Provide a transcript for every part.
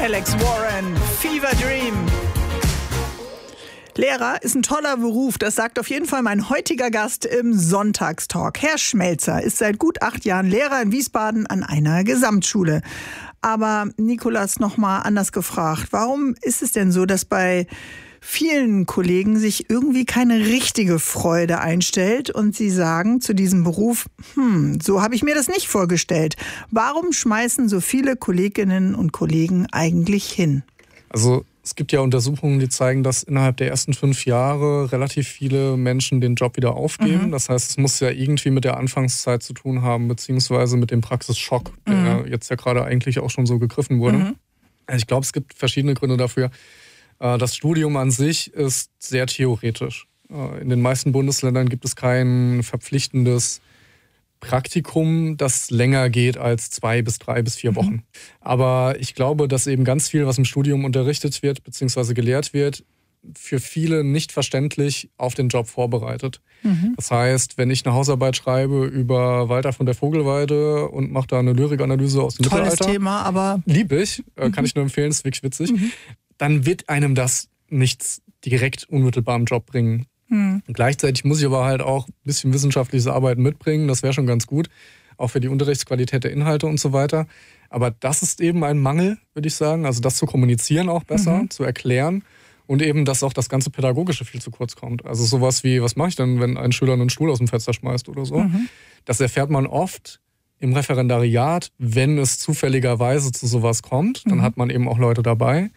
Alex Warren, Fever Dream. Lehrer ist ein toller Beruf, das sagt auf jeden Fall mein heutiger Gast im Sonntagstalk. Herr Schmelzer ist seit gut 8 Jahren Lehrer in Wiesbaden an einer Gesamtschule. Aber Nikolas, noch mal anders gefragt, warum ist es denn so, dass bei vielen Kollegen sich irgendwie keine richtige Freude einstellt und sie sagen zu diesem Beruf, so habe ich mir das nicht vorgestellt. Warum schmeißen so viele Kolleginnen und Kollegen eigentlich hin? Also es gibt ja Untersuchungen, die zeigen, dass innerhalb der ersten 5 Jahre relativ viele Menschen den Job wieder aufgeben. Das heißt, es muss ja irgendwie mit der Anfangszeit zu tun haben, beziehungsweise mit dem Praxisschock, der jetzt ja gerade eigentlich auch schon so gegriffen wurde. Ich glaube, es gibt verschiedene Gründe dafür. Das Studium an sich ist sehr theoretisch. In den meisten Bundesländern gibt es kein verpflichtendes Praktikum, das länger geht als 2 bis 3 bis 4 Wochen. Aber ich glaube, dass eben ganz viel, was im Studium unterrichtet wird, beziehungsweise gelehrt wird, für viele nicht verständlich auf den Job vorbereitet. Das heißt, wenn ich eine Hausarbeit schreibe über Walter von der Vogelweide und mache da eine Lyrikanalyse aus dem Mittelalter. Tolles Thema, aber... Lieb ich, kann ich nur empfehlen, ist wirklich witzig. Dann wird einem das nichts direkt unmittelbar im Job bringen. Gleichzeitig muss ich aber halt auch ein bisschen wissenschaftliches Arbeiten mitbringen. Das wäre schon ganz gut, auch für die Unterrichtsqualität der Inhalte und so weiter. Aber das ist eben ein Mangel, würde ich sagen. Also das zu kommunizieren auch besser, zu erklären und eben, dass auch das ganze Pädagogische viel zu kurz kommt. Also sowas wie, was mache ich denn, wenn ein Schüler einen Stuhl aus dem Fenster schmeißt oder so? Das erfährt man oft im Referendariat, wenn es zufälligerweise zu sowas kommt. Dann hat man eben auch Leute dabei.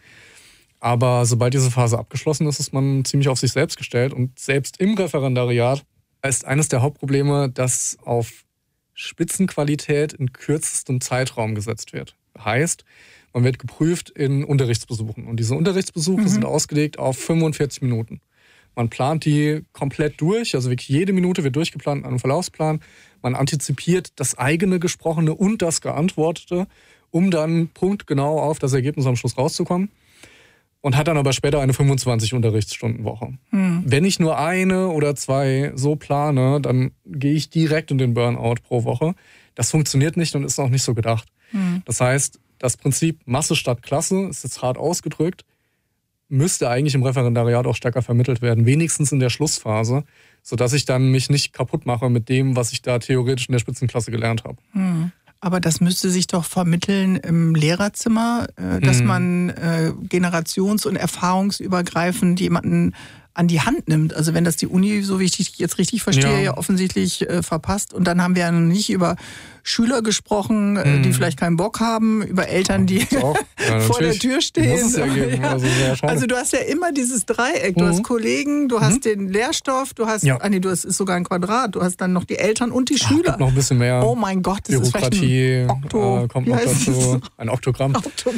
Aber sobald diese Phase abgeschlossen ist, ist man ziemlich auf sich selbst gestellt. Und selbst im Referendariat ist eines der Hauptprobleme, dass auf Spitzenqualität in kürzestem Zeitraum gesetzt wird. Heißt, man wird geprüft in Unterrichtsbesuchen. Und diese Unterrichtsbesuche sind ausgelegt auf 45 Minuten. Man plant die komplett durch, also wirklich jede Minute wird durchgeplant an einem Verlaufsplan. Man antizipiert das eigene Gesprochene und das Geantwortete, um dann punktgenau auf das Ergebnis am Schluss rauszukommen. Und hat dann aber später eine 25-Unterrichtsstundenwoche. Wenn ich nur 1 oder 2 so plane, dann gehe ich direkt in den Burnout pro Woche. Das funktioniert nicht und ist auch nicht so gedacht. Das heißt, das Prinzip Masse statt Klasse, ist jetzt hart ausgedrückt, müsste eigentlich im Referendariat auch stärker vermittelt werden, wenigstens in der Schlussphase, sodass ich dann mich nicht kaputt mache mit dem, was ich da theoretisch in der Spitzenklasse gelernt habe. Aber das müsste sich doch vermitteln im Lehrerzimmer, dass man generations- und erfahrungsübergreifend jemanden an die Hand nimmt. Also wenn das die Uni, so wie ich dich jetzt richtig verstehe, ja offensichtlich verpasst. Und dann haben wir ja noch nicht über Schüler gesprochen, die vielleicht keinen Bock haben, über Eltern, die vor der Tür stehen. Muss es ja geben. Also du hast ja immer dieses Dreieck. Du hast Kollegen, du hast den Lehrstoff, du hast, du hast ist sogar ein Quadrat, du hast dann noch die Eltern und die Schüler. Noch ein bisschen mehr. Oh mein Gott, das Bürokratie ist ein kommt noch dazu. Ein Oktogramm.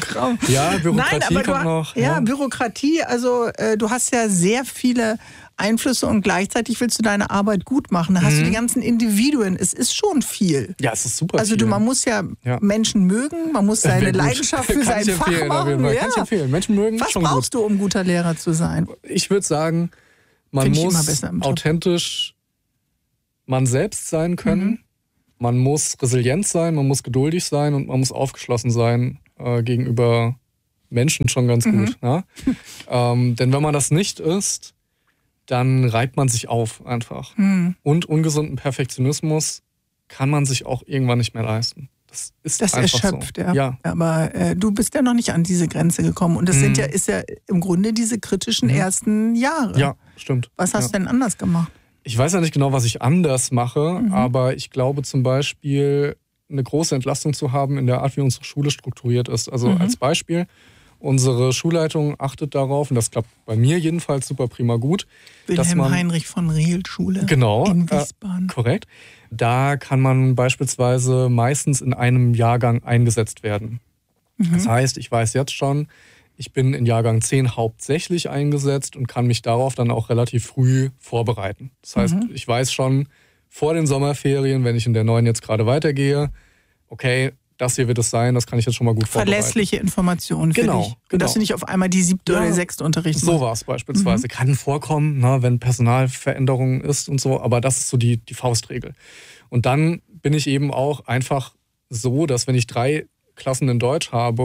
Ja, Bürokratie kommt noch. Ja, Bürokratie, also du hast ja sehr viele Einflüsse und gleichzeitig willst du deine Arbeit gut machen. Da hast du die ganzen Individuen. Es ist schon viel. Ja, es ist super also viel. Man muss ja Menschen mögen, man muss seine Leidenschaft für sein Fach machen. Kann ich empfehlen. Menschen mögen Was schon brauchst gut. du, um guter Lehrer zu sein? Ich würde sagen, man muss authentisch man selbst sein können. Man muss resilient sein, man muss geduldig sein und man muss aufgeschlossen sein gegenüber Menschen schon ganz gut. Ja? Denn wenn man das nicht ist, dann reibt man sich auf einfach. Und ungesunden Perfektionismus kann man sich auch irgendwann nicht mehr leisten. Das einfach erschöpft, so. ja. Aber du bist ja noch nicht an diese Grenze gekommen. Und das ist ja im Grunde diese kritischen ersten Jahre. Ja, stimmt. Was hast du denn anders gemacht? Ich weiß ja nicht genau, was ich anders mache, aber ich glaube zum Beispiel, eine große Entlastung zu haben in der Art, wie unsere Schule strukturiert ist. Also als Beispiel, unsere Schulleitung achtet darauf, und das klappt bei mir jedenfalls super prima gut. Wilhelm Heinrich von Riel Schule in Wiesbaden. Korrekt. Da kann man beispielsweise meistens in einem Jahrgang eingesetzt werden. Das heißt, ich weiß jetzt schon, ich bin in Jahrgang 10 hauptsächlich eingesetzt und kann mich darauf dann auch relativ früh vorbereiten. Das heißt, ich weiß schon vor den Sommerferien, wenn ich in der 9 jetzt gerade weitergehe, okay, das hier wird es sein, das kann ich jetzt schon mal gut vorbereiten. Verlässliche Informationen für dich. Und dass du nicht auf einmal die 7. oder 6. unterrichtest. So war es beispielsweise. Kann vorkommen, wenn Personalveränderungen ist und so, aber das ist so die Faustregel. Und dann bin ich eben auch einfach so, dass wenn ich 3 Klassen in Deutsch habe,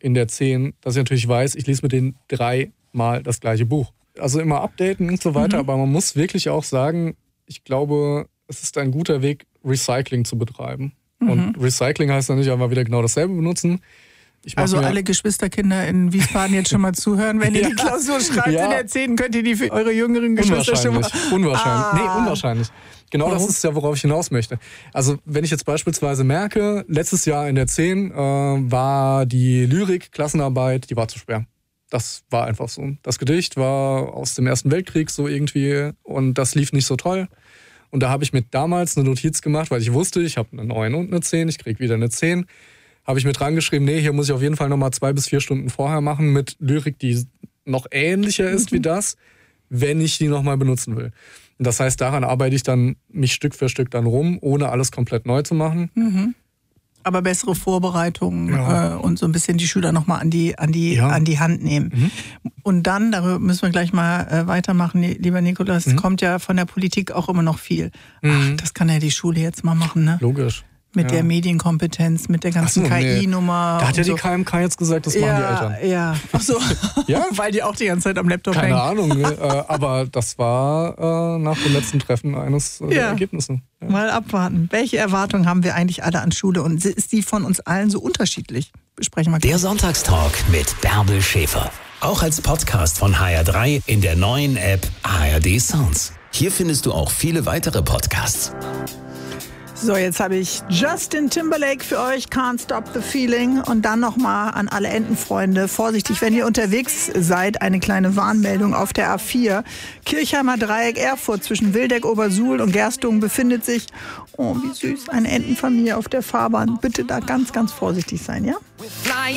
in der 10, dass ich natürlich weiß, ich lese mit den 3-mal das gleiche Buch. Also immer updaten und so weiter, aber man muss wirklich auch sagen, ich glaube, es ist ein guter Weg, Recycling zu betreiben. Und Recycling heißt dann nicht einfach wieder genau dasselbe benutzen. Also alle Geschwisterkinder in Wiesbaden jetzt schon mal zuhören, wenn ihr die Klausur schreibt in der 10, könnt ihr die für eure jüngeren Geschwister schon mal... Unwahrscheinlich. Genau. Das ist ja, worauf ich hinaus möchte. Also wenn ich jetzt beispielsweise merke, letztes Jahr in der 10 war die Lyrik-Klassenarbeit, die war zu schwer. Das war einfach so. Das Gedicht war aus dem Ersten Weltkrieg so irgendwie und das lief nicht so toll. Und da habe ich mir damals eine Notiz gemacht, weil ich wusste, ich habe eine 9 und eine 10, ich kriege wieder eine 10. Habe ich mir dran geschrieben, nee, hier muss ich auf jeden Fall nochmal 2 bis 4 Stunden vorher machen mit Lyrik, die noch ähnlicher ist wie das, wenn ich die nochmal benutzen will. Und das heißt, daran arbeite ich dann mich Stück für Stück dann rum, ohne alles komplett neu zu machen. Aber bessere Vorbereitungen und so ein bisschen die Schüler nochmal an die Hand nehmen. Und dann, darüber müssen wir gleich mal weitermachen, lieber Nikolaus, kommt ja von der Politik auch immer noch viel. Ach, das kann ja die Schule jetzt mal machen, ne? Logisch. Mit der Medienkompetenz, mit der ganzen KI-Nummer. Da hat ja die KMK jetzt gesagt, das machen die Eltern. Ja, ach so. Ja? Weil die auch die ganze Zeit am Laptop hängen. Keine Ahnung, aber das war nach dem letzten Treffen eines der Ergebnisse. Ja. Mal abwarten. Welche Erwartungen haben wir eigentlich alle an Schule und ist die von uns allen so unterschiedlich? Besprechen wir gleich. Der Sonntagstalk mit Bärbel Schäfer. Auch als Podcast von HR3 in der neuen App ARD Sounds. Hier findest du auch viele weitere Podcasts. So, jetzt habe ich Justin Timberlake für euch, Can't Stop the Feeling. Und dann nochmal an alle Entenfreunde, vorsichtig, wenn ihr unterwegs seid, eine kleine Warnmeldung auf der A4. Kirchheimer Dreieck, Erfurt, zwischen Wildeck, Obersuhl und Gerstungen befindet sich, oh wie süß, eine Entenfamilie auf der Fahrbahn. Bitte da ganz, ganz vorsichtig sein, ja?